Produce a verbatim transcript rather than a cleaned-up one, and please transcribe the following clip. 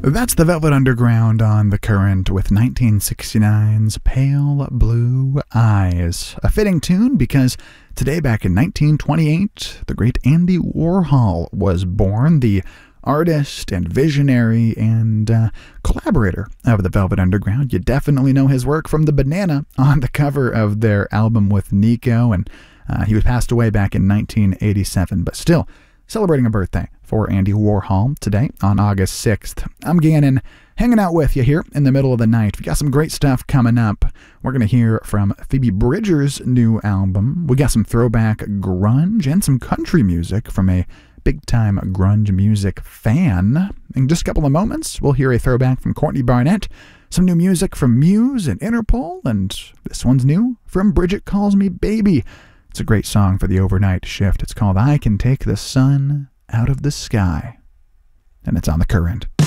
That's the Velvet Underground on The Current with nineteen sixty-nine's Pale Blue Eyes. A fitting tune because today, back in nineteen twenty-eight, the great Andy Warhol was born, the artist and visionary and uh, collaborator of the Velvet Underground. You definitely know his work from the banana on the cover of their album with Nico, and uh, he was passed away back in nineteen eighty-seven, but still celebrating a birthday for Andy Warhol today on August sixth. I'm Gannon, hanging out with you here in the middle of the night. We got some great stuff coming up. We're going to hear from Phoebe Bridgers' new album. We got some throwback grunge and some country music from a big-time grunge music fan. In just a couple of moments, we'll hear a throwback from Courtney Barnett, some new music from Muse and Interpol, and this one's new from Bridget Calls Me Baby. It's a great song for the overnight shift. It's called I Can Take the Sun Out of the Sky, and it's on The Current.